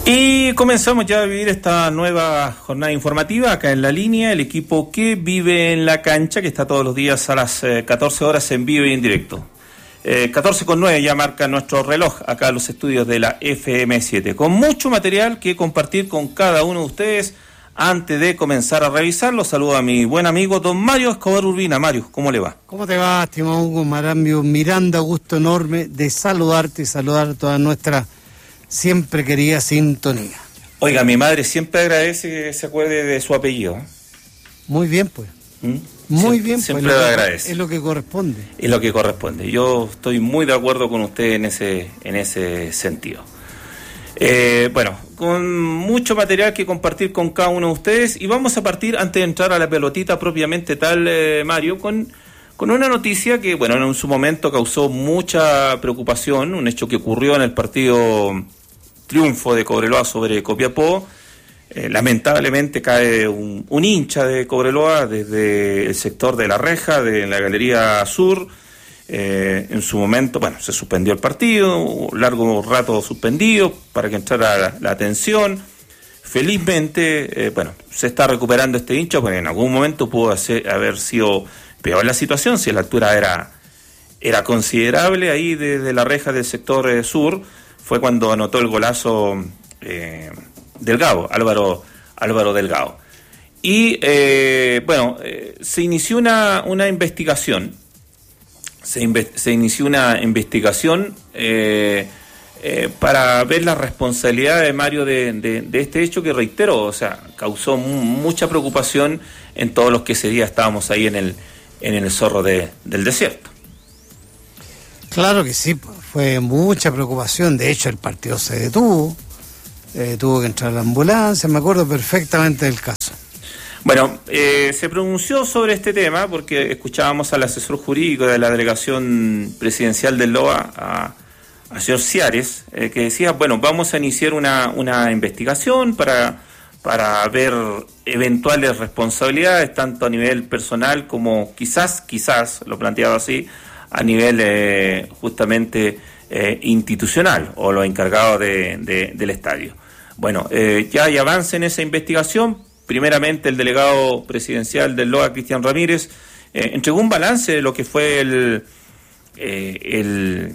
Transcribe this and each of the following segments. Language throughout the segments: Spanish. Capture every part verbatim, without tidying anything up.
Y comenzamos ya a vivir esta nueva jornada informativa acá en La Línea, el equipo que vive en la cancha, que está todos los días a las eh, catorce horas en vivo y en directo. Eh, catorce con nueve ya marca nuestro reloj acá en los estudios de la F M siete, con mucho material que compartir con cada uno de ustedes. Antes de comenzar a revisarlo, saludo a mi buen amigo don Mario Escobar Urbina. Mario, ¿cómo le va? ¿Cómo te va, estimado Hugo Marambio Miranda? Gusto enorme de saludarte y saludar a toda nuestra siempre querida sintonía. Oiga, mi madre siempre agradece que se acuerde de su apellido. Muy bien, pues. ¿Mm? Muy Sie- bien, siempre pues. lo Es lo, agradece. es lo que corresponde. Es lo que corresponde. Yo estoy muy de acuerdo con usted en ese, en ese sentido. Eh, bueno, con mucho material que compartir con cada uno de ustedes, y vamos a partir, antes de entrar a la pelotita propiamente tal, eh, Mario, con, con una noticia que, bueno, en su momento causó mucha preocupación, un hecho que ocurrió en el partido triunfo de Cobreloa sobre Copiapó. Eh, lamentablemente cae un, un hincha de Cobreloa desde el sector de La Reja, de la Galería Sur. Eh, en su momento, bueno, se suspendió el partido, un largo rato suspendido para que entrara la, la atención. Felizmente, eh, bueno, se está recuperando este hincha, porque en algún momento pudo hacer, haber sido peor la situación, si la altura era, era considerable ahí desde de La Reja del sector eh, sur. Fue cuando anotó el golazo eh, Delgado, Álvaro, Álvaro Delgado. Y, eh, bueno, eh, se inició una, una investigación. Se, inve- se inició una investigación eh, eh, para ver la responsabilidad de Mario de, de, de este hecho que, reitero, o sea, causó mu- mucha preocupación en todos los que ese día estábamos ahí en el, en el Zorro de, del Desierto. Claro que sí, fue mucha preocupación. De hecho, el partido se detuvo, eh, tuvo que entrar la ambulancia, me acuerdo perfectamente del caso. Bueno, eh, se pronunció sobre este tema porque escuchábamos al asesor jurídico de la delegación presidencial del L O A, a, a señor Ciares, eh, que decía, bueno, vamos a iniciar una, una investigación para, para ver eventuales responsabilidades, tanto a nivel personal como quizás, quizás, lo planteaba así, a nivel eh, justamente eh, institucional o los encargados de, de, del estadio. Bueno, eh, ya hay avance en esa investigación. Primeramente, el delegado presidencial del L O A, Cristian Ramírez, eh, entregó un balance de lo que fue el, eh, el,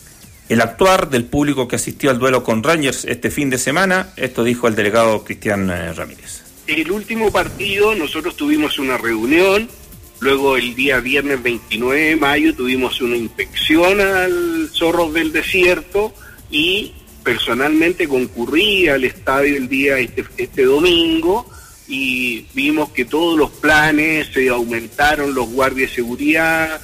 el actuar del público que asistió al duelo con Rangers este fin de semana. Esto dijo el delegado Cristian eh, Ramírez. El último partido nosotros tuvimos una reunión, luego el día viernes veintinueve de mayo tuvimos una inspección al Zorro del Desierto y personalmente concurrí al estadio el día este, este domingo. Y vimos que todos los planes, se aumentaron los guardias de seguridad,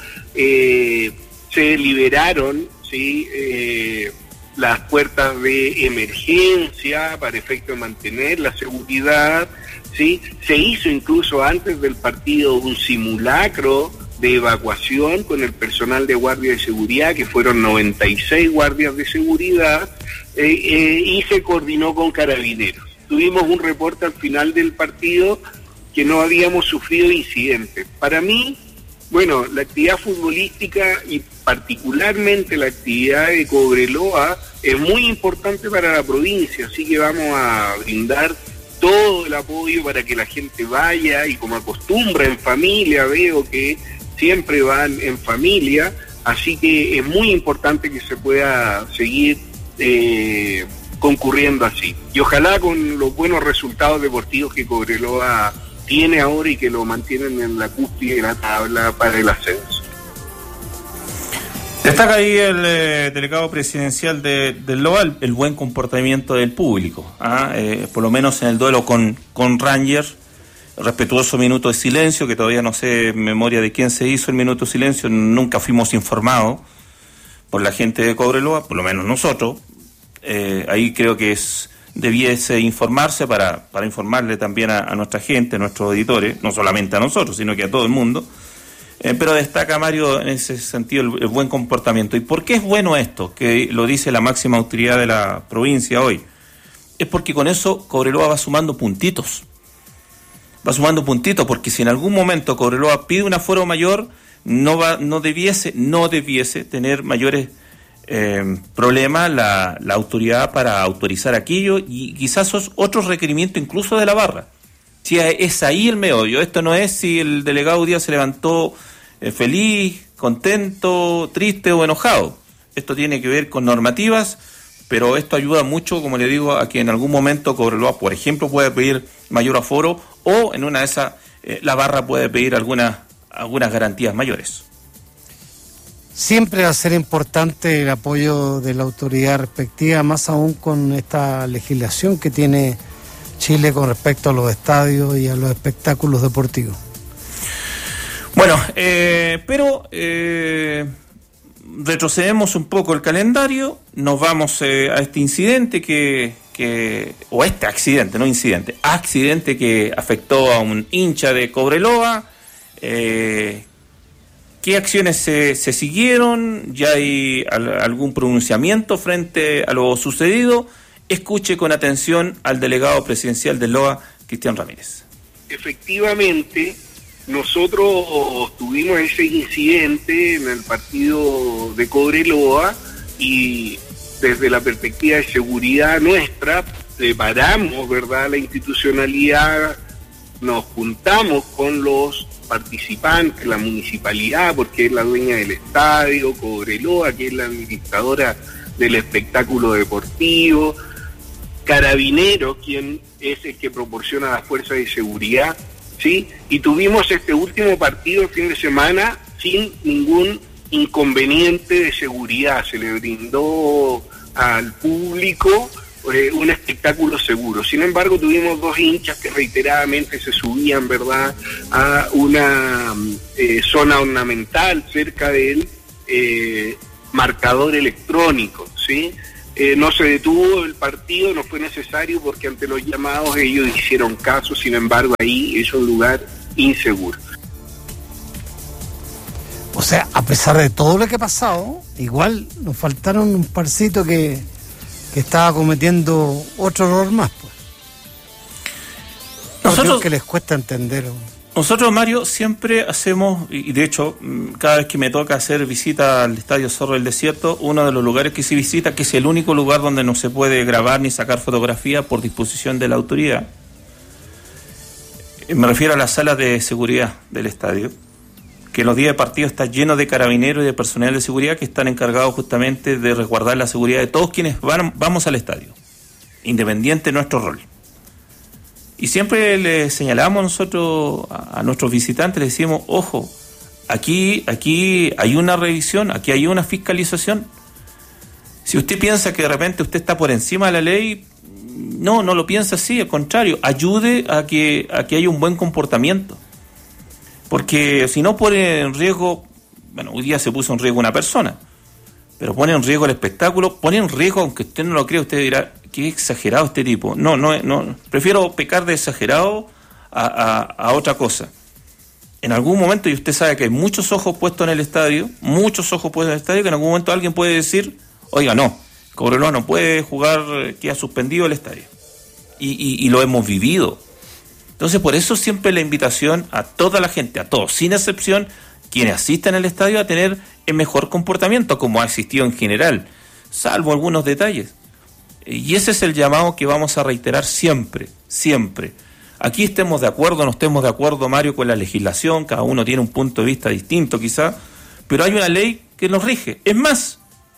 eh, se liberaron, ¿sí? eh, las puertas de emergencia para efecto de mantener la seguridad, ¿sí? Se hizo incluso antes del partido un simulacro de evacuación con el personal de guardia de seguridad, que fueron noventa y seis guardias de seguridad, eh, eh, y se coordinó con carabineros. Tuvimos un reporte al final del partido que no habíamos sufrido incidentes. Para mí, bueno, la actividad futbolística y particularmente la actividad de Cobreloa es muy importante para la provincia, así que vamos a brindar todo el apoyo para que la gente vaya, y como acostumbra en familia, veo que siempre van en familia, así que es muy importante que se pueda seguir eh, concurriendo así. Y ojalá con los buenos resultados deportivos que Cobreloa tiene ahora y que lo mantienen en la cúspide de la tabla para el ascenso. Destaca ahí el eh, delegado presidencial de, del L O A el, el buen comportamiento del público, ¿ah? eh, por lo menos en el duelo con, con Rangers, respetuoso minuto de silencio, que todavía no sé en memoria de quién se hizo el minuto de silencio, nunca fuimos informados por la gente de Cobreloa, por lo menos nosotros. Eh, ahí creo que es debiese informarse para, para informarle también a, a nuestra gente, a nuestros editores, no solamente a nosotros, sino que a todo el mundo. Eh, pero destaca Mario en ese sentido el, el buen comportamiento. ¿Y por qué es bueno esto? Que lo dice la máxima autoridad de la provincia hoy. Es porque con eso Cobreloa va sumando puntitos. Va sumando puntitos, porque si en algún momento Cobreloa pide un aforo mayor, no va, no debiese, no debiese tener mayores eh, problema la, la autoridad para autorizar aquello y quizás son otros requerimientos incluso de la barra. Si es ahí el meollo, esto no es si el delegado Díaz se levantó eh, feliz, contento, triste o enojado. Esto tiene que ver con normativas, pero esto ayuda mucho, como le digo, a que en algún momento Cobreloa, por ejemplo, puede pedir mayor aforo o en una de esas eh, la barra puede pedir algunas algunas garantías mayores. Siempre va a ser importante el apoyo de la autoridad respectiva, más aún con esta legislación que tiene Chile con respecto a los estadios y a los espectáculos deportivos. Bueno, eh, pero eh, retrocedemos un poco el calendario, nos vamos eh, a este incidente que, que, o este accidente, no incidente, accidente que afectó a un hincha de Cobreloa. Eh, ¿Qué acciones se, se siguieron? ¿Ya hay al, algún pronunciamiento frente a lo sucedido? Escuche con atención al delegado presidencial del L O A, Cristian Ramírez. Efectivamente, nosotros tuvimos ese incidente en el partido de Cobreloa y desde la perspectiva de seguridad nuestra preparamos, ¿verdad?, la institucionalidad, nos juntamos con los participantes, la municipalidad, porque es la dueña del estadio, Cobreloa, que es la administradora del espectáculo deportivo, Carabineros, quien es el que proporciona las fuerzas de seguridad, ¿sí? Y tuvimos este último partido el fin de semana sin ningún inconveniente de seguridad, se le brindó al público Eh, un espectáculo seguro. Sin embargo, tuvimos dos hinchas que reiteradamente se subían, ¿verdad?, a una eh, zona ornamental cerca del eh, marcador electrónico, ¿sí? Eh, no se detuvo el partido, no fue necesario porque ante los llamados ellos hicieron caso, sin embargo, ahí es un lugar inseguro. O sea, a pesar de todo lo que ha pasado, igual nos faltaron un parcito que que estaba cometiendo otro error más, pues. Nosotros que les cuesta entender. Nosotros, Mario, siempre hacemos, y de hecho, cada vez que me toca hacer visita al Estadio Zorro del Desierto, uno de los lugares que se visita, que es el único lugar donde no se puede grabar ni sacar fotografía por disposición de la autoridad, me refiero a las salas de seguridad del estadio, que los días de partido está lleno de carabineros y de personal de seguridad que están encargados justamente de resguardar la seguridad de todos quienes van, vamos al estadio, independiente de nuestro rol. Y siempre le señalamos nosotros a, a nuestros visitantes, les decimos, ojo, aquí, aquí hay una revisión, aquí hay una fiscalización. Si usted piensa que de repente usted está por encima de la ley, no, no lo piensa así, al contrario, ayude a que, a que haya un buen comportamiento. Porque si no pone en riesgo, bueno, hoy día se puso en riesgo una persona, pero pone en riesgo el espectáculo, pone en riesgo, aunque usted no lo crea, usted dirá, qué exagerado este tipo. No, no, no, prefiero pecar de exagerado a, a, a otra cosa. En algún momento, y usted sabe que hay muchos ojos puestos en el estadio, muchos ojos puestos en el estadio, que en algún momento alguien puede decir, oiga, no, Cobreloa no puede jugar, queda suspendido el estadio. Y, y, y lo hemos vivido. Entonces, por eso siempre la invitación a toda la gente, a todos, sin excepción, quienes asisten al estadio, a tener el mejor comportamiento, como ha existido en general, salvo algunos detalles. Y ese es el llamado que vamos a reiterar siempre, siempre. Aquí estemos de acuerdo, no estemos de acuerdo, Mario, con la legislación, cada uno tiene un punto de vista distinto quizá, pero hay una ley que nos rige. Es más,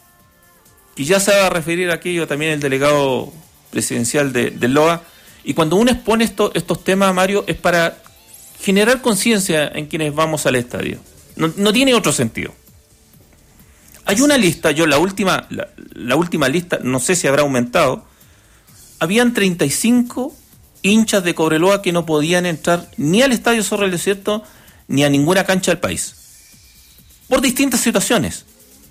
y ya se va a referir a aquello también el delegado presidencial de, del L O A, y cuando uno expone esto, estos temas, Mario, es para generar conciencia en quienes vamos al estadio. No, no tiene otro sentido. Hay una lista, yo la última, la, la última lista, no sé si habrá aumentado, habían treinta y cinco hinchas de Cobreloa que no podían entrar ni al Estadio Zorro del Desierto ni a ninguna cancha del país. Por distintas situaciones.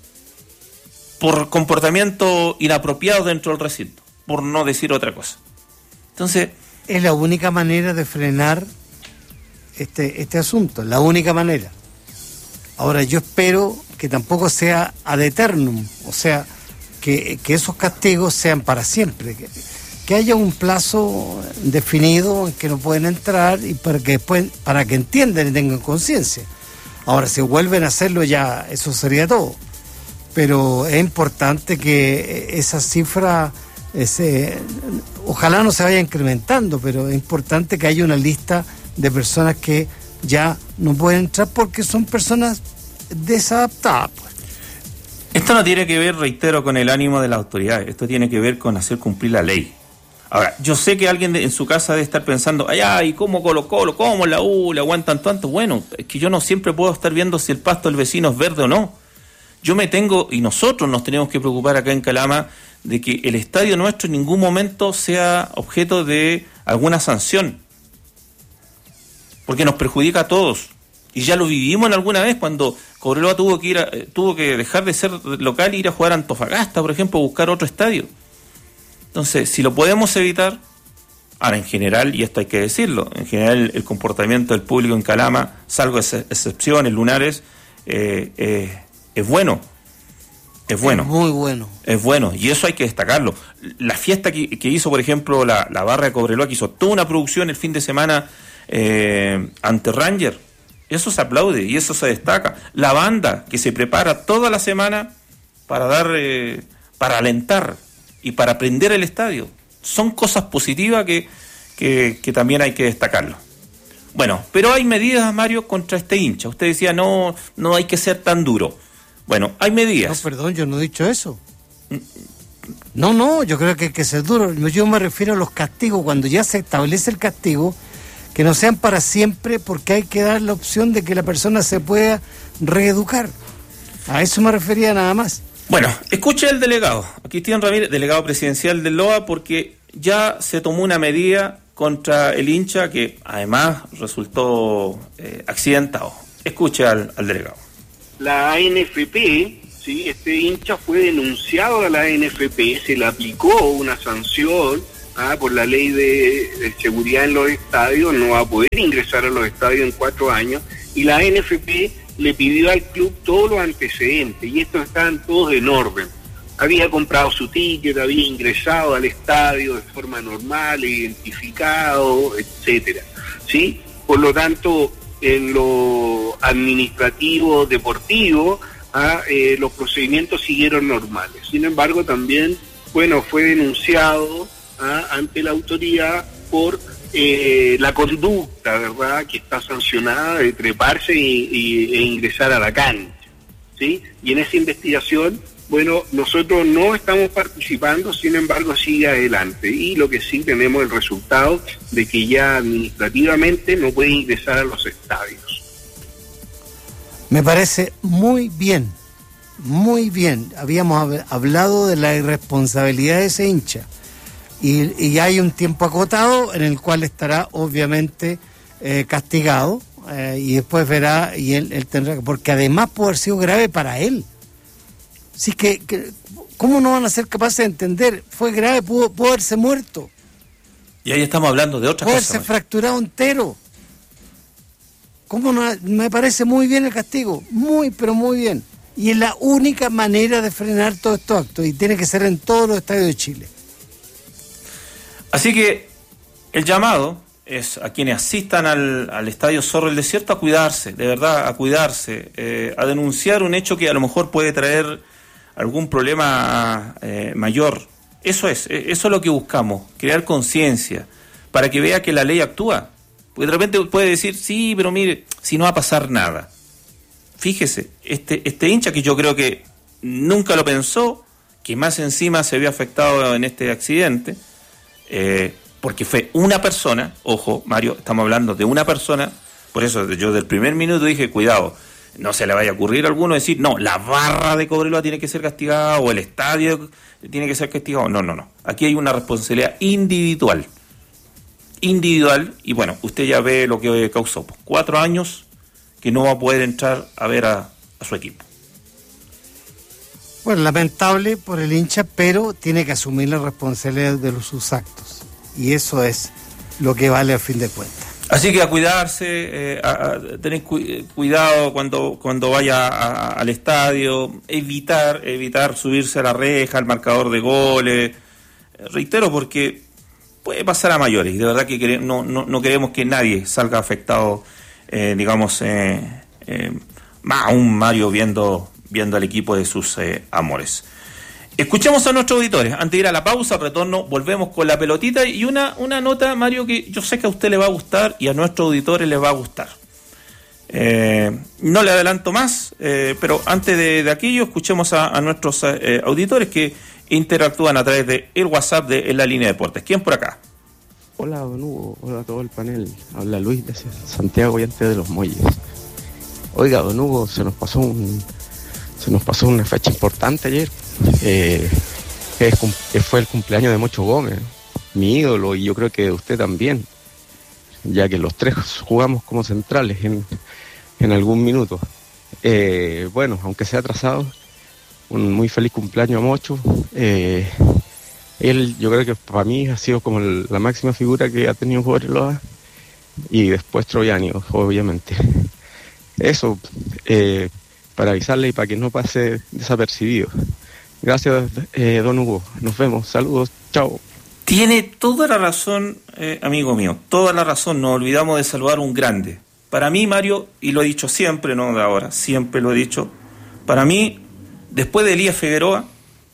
Por comportamiento inapropiado dentro del recinto, por no decir otra cosa. Entonces, es la única manera de frenar este este asunto, la única manera. Ahora, yo espero que tampoco sea ad eternum, o sea, que, que esos castigos sean para siempre, que, que haya un plazo definido en que no pueden entrar y para que después, para que entiendan y tengan conciencia. Ahora, si vuelven a hacerlo ya, eso sería todo. pero es importante que esa cifra, ese, ojalá no se vaya incrementando, pero es importante que haya una lista de personas que ya no pueden entrar porque son personas desadaptadas. Pues. Esto no tiene que ver, reitero, con el ánimo de las autoridades, esto tiene que ver con hacer cumplir la ley. Ahora, yo sé que alguien de, en su casa debe estar pensando, ay, ay, ¿cómo Colo Colo? ¿Cómo la U le aguantan tanto? Bueno, es que yo no siempre puedo estar viendo si el pasto del vecino es verde o no. Yo me tengo, y nosotros nos tenemos que preocupar acá en Calama, de que el estadio nuestro en ningún momento sea objeto de alguna sanción. Porque nos perjudica a todos. Y ya lo vivimos en alguna vez cuando Cobreloa tuvo que ir a, tuvo que dejar de ser local e ir a jugar a Antofagasta, por ejemplo, a buscar otro estadio. Entonces, si lo podemos evitar, ahora en general, y esto hay que decirlo, en general el, el comportamiento del público en Calama, salvo ex, excepciones lunares, eh, eh, es bueno. Es bueno. Es muy bueno. Es bueno, y eso hay que destacarlo. La fiesta que, que hizo, por ejemplo, la, la barra de Cobreloa, que hizo toda una producción el fin de semana eh, ante Ranger, eso se aplaude y eso se destaca. La banda que se prepara toda la semana para dar, eh, para alentar y para prender el estadio, son cosas positivas que, que, que también hay que destacarlo. Bueno, pero hay medidas, Mario, contra este hincha. Usted decía, no, no hay que ser tan duro. Bueno, hay medidas. No, perdón, yo no he dicho eso. No, no, yo creo que hay que ser duro. Yo me refiero a los castigos, cuando ya se establece el castigo, que no sean para siempre, porque hay que dar la opción de que la persona se pueda reeducar. A eso me refería nada más. Bueno, escuche el delegado, Cristian Ramírez, delegado presidencial del L O A, porque ya se tomó una medida contra el hincha que además resultó eh, accidentado. Escuche al, al delegado. La A N F P, ¿sí? Este hincha fue denunciado a la A N F P, se le aplicó una sanción ah, por la ley de, de seguridad en los estadios, no va a poder ingresar a los estadios en cuatro años, y la A N F P le pidió al club todos los antecedentes, y estos estaban todos en orden. Había comprado su ticket, había ingresado al estadio de forma normal, identificado, etcétera, ¿sí? Por lo tanto, en lo administrativo, deportivo, ah, eh, los procedimientos siguieron normales. Sin embargo, también, bueno, fue denunciado ah, ante la autoridad por eh, la conducta, ¿verdad?, que está sancionada de treparse y, y, e ingresar a la cancha, ¿sí? Y en esa investigación, bueno, nosotros no estamos participando, sin embargo sigue adelante, y lo que sí tenemos el resultado de que ya administrativamente no puede ingresar a los estadios. Me parece muy bien, muy bien. Habíamos hablado de la irresponsabilidad de ese hincha, y, y hay un tiempo acotado en el cual estará obviamente eh, castigado, eh, y después verá, y él, él tendrá, porque además puede haber sido grave para él. Así que, que, ¿cómo no van a ser capaces de entender? Fue grave, pudo, pudo haberse muerto. Y ahí estamos hablando de otra cosa. Pudo cosa. haberse fracturado entero. ¿Cómo no? Me parece muy bien el castigo. Muy, pero muy bien. Y es la única manera de frenar todos estos actos. Y tiene que ser en todos los estadios de Chile. Así que el llamado es a quienes asistan al, al Estadio Zorro del Desierto a cuidarse, de verdad, a cuidarse, eh, a denunciar un hecho que a lo mejor puede traer algún problema eh, mayor. Eso es, eso es lo que buscamos, crear conciencia, para que vea que la ley actúa. Porque de repente puede decir, sí, pero mire, si no va a pasar nada. Fíjese, este, este hincha que yo creo que nunca lo pensó, que más encima se vio afectado en este accidente, eh, porque fue una persona, ojo, Mario, estamos hablando de una persona, por eso yo del primer minuto dije, cuidado, no se le vaya a ocurrir a alguno decir, no, la barra de Cobreloa tiene que ser castigada o el estadio tiene que ser castigado. No, no, no. Aquí hay una responsabilidad individual. Individual, y bueno, usted ya ve lo que causó. Cuatro años que no va a poder entrar a ver a, a su equipo. Bueno, lamentable por el hincha, pero tiene que asumir la responsabilidad de los, sus actos. Y eso es lo que vale a fin de cuentas. Así que a cuidarse, eh, a, a tener cu- cuidado cuando cuando vaya a, a, al estadio, evitar evitar subirse a la reja, al marcador de goles. Eh, reitero, porque puede pasar a mayores, y de verdad que quere- no, no, no queremos que nadie salga afectado, eh, digamos, eh, eh, más aún Mario viendo, viendo al equipo de sus eh, amores. Escuchemos a nuestros auditores. Antes de ir a la pausa, retorno, volvemos con la pelotita y una, una nota, Mario, que yo sé que a usted le va a gustar y a nuestros auditores les va a gustar. Eh, no le adelanto más, eh, pero antes de, de aquello, escuchemos a, a nuestros eh, auditores que interactúan a través de el WhatsApp de En la Línea de Deportes. ¿Quién por acá? Hola, don Hugo. Hola a todo el panel. Habla Luis de Santiago y antes de los Muelles. Oiga, don Hugo, se nos pasó un se nos pasó una fecha importante ayer. Eh, que, es, que fue el cumpleaños de Mocho Gómez, mi ídolo, y yo creo que usted también, ya que los tres jugamos como centrales en, en algún minuto. Eh, bueno, aunque sea atrasado, un muy feliz cumpleaños a Mocho. Eh, él, yo creo que para mí ha sido como el, la máxima figura que ha tenido Cobreloa, y después Troyani, obviamente. Eso, eh, para avisarle y para que no pase desapercibido. Gracias, eh, don Hugo. Nos vemos. Saludos. Chao. Tiene toda la razón, eh, amigo mío. Toda la razón. Nos olvidamos de saludar a un grande. Para mí, Mario, y lo he dicho siempre, no de ahora, siempre lo he dicho, para mí, después de Elías Figueroa,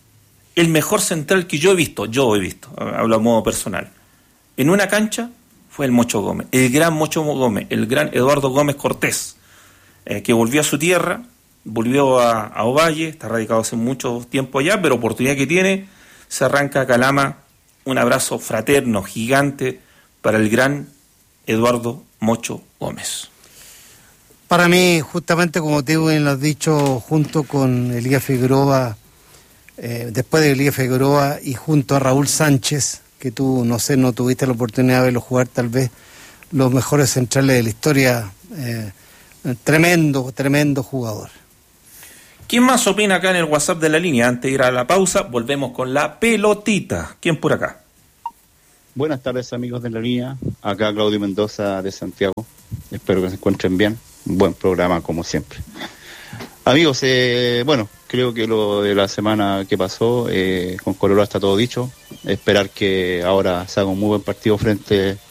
el mejor central que yo he visto, yo he visto, hablo a modo personal, en una cancha fue el Mocho Gómez, el gran Mocho Gómez, el gran Eduardo Gómez Cortés, eh, que volvió a su tierra, volvió a, a Ovalle, está radicado hace mucho tiempo allá, pero oportunidad que tiene, se arranca a Calama. Un abrazo fraterno, gigante, para el gran Eduardo Mocho Gómez. Para mí, justamente como te bien lo has dicho, junto con Elías Figueroa, eh, después de Elías Figueroa y junto a Raúl Sánchez, que tú, no sé, no tuviste la oportunidad de verlo jugar, tal vez los mejores centrales de la historia, eh, tremendo, tremendo jugador. ¿Quién más opina acá en el WhatsApp de la línea? Antes de ir a la pausa, volvemos con la pelotita. ¿Quién por acá? Buenas tardes, amigos de la línea. Acá Claudio Mendoza de Santiago. Espero que se encuentren bien. Un buen programa, como siempre. Amigos, eh, bueno, creo que lo de la semana que pasó, eh, con Cobreloa está todo dicho. Esperar que ahora se haga un muy buen partido frente